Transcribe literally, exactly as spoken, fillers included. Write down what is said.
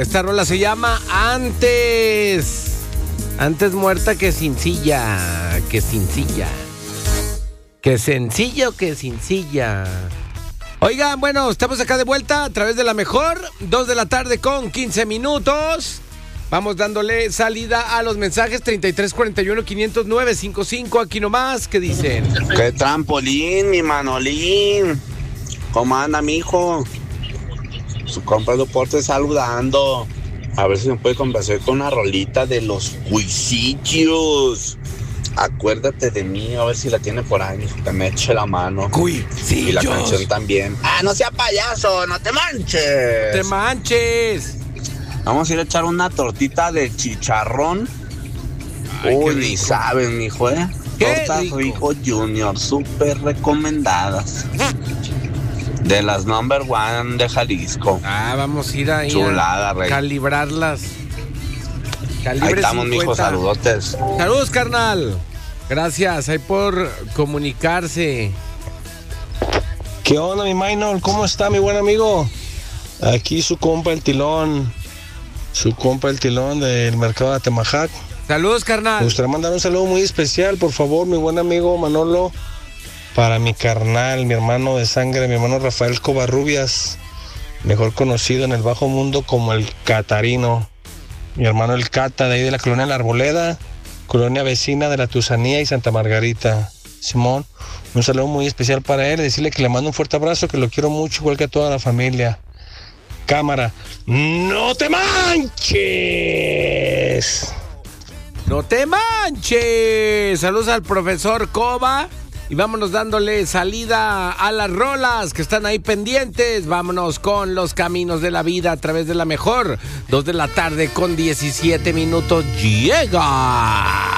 Esta rola se llama Antes. Antes muerta que sencilla. Que sencilla. Que sencillo que sencilla. Oigan, bueno, estamos acá de vuelta a través de la mejor. Dos de la tarde con quince minutos. Vamos dándole salida a los mensajes treinta y tres cuarenta y uno quinientos nueve cincuenta y cinco. Aquí nomás, ¿qué dicen? ¡Qué trampolín, mi Manolín! ¿Cómo anda, mijo? Su compa Deporte saludando. A ver si me puede complacer con una rolita de los Cuisillos. Acuérdate de mí, a ver si la tiene por ahí, que me eche la mano. Cuisillos. Y la canción también. ¡Ah, no sea payaso! ¡No te manches! ¡Te manches! Vamos a ir a echar una tortita de chicharrón. Ay, Uy, ni saben, mijo, ¿eh? Qué Tortas rico. Rico Junior, súper recomendadas. De las number one de Jalisco. Ah, vamos a ir ahí Chulada, a rey. calibrarlas. Calibre Ahí estamos, cincuenta. mijo, saludotes. Saludos, carnal. Gracias, ahí por comunicarse. ¿Qué onda, mi minor? ¿Cómo está, mi buen amigo? Aquí su compa el Tilón. Su compa el Tilón del mercado de Atemajac. Saludos, carnal. Me gustaría mandar un saludo muy especial, por favor, mi buen amigo Manolo, para mi carnal, mi hermano de sangre, mi hermano Rafael Covarrubias, mejor conocido en el bajo mundo como el Catarino. Mi hermano el Cata, de ahí de la colonia La Arboleda, colonia vecina de la Tusanía y Santa Margarita. Simón, un saludo muy especial para él, decirle que le mando un fuerte abrazo, que lo quiero mucho, igual que a toda la familia. Cámara, ¡no te manches! ¡No te manches! Saludos al profesor Cova. Y vámonos dándole salida a las rolas que están ahí pendientes. Vámonos con Los Caminos de la Vida a través de la mejor. Dos de la tarde con diecisiete minutos. Llega.